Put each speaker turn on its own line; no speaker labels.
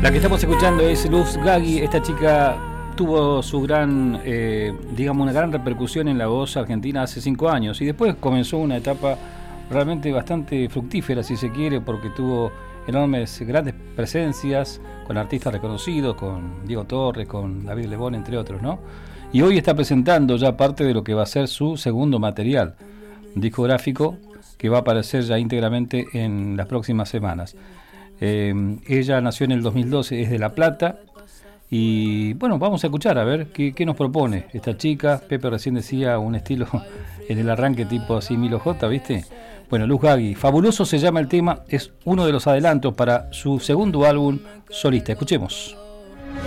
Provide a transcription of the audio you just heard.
La que estamos escuchando es Luz Gaggi. Esta chica tuvo su gran, digamos, una gran repercusión en la voz argentina hace 5 años y después comenzó una etapa realmente bastante fructífera, si se quiere, porque tuvo grandes presencias con artistas reconocidos, con Diego Torres, con David Lebón, entre otros, ¿no? Y hoy está presentando ya parte de lo que va a ser su segundo material discográfico, que va a aparecer ya íntegramente en las próximas semanas. Ella nació en el 2012, es de La Plata, y bueno, vamos a escuchar a ver qué nos propone esta chica. Pepe recién decía un estilo en el arranque tipo así Milo J, ¿viste? Bueno, Luz Gaggi, Fabuloso se llama el tema, es uno de los adelantos para su segundo álbum solista. Escuchemos.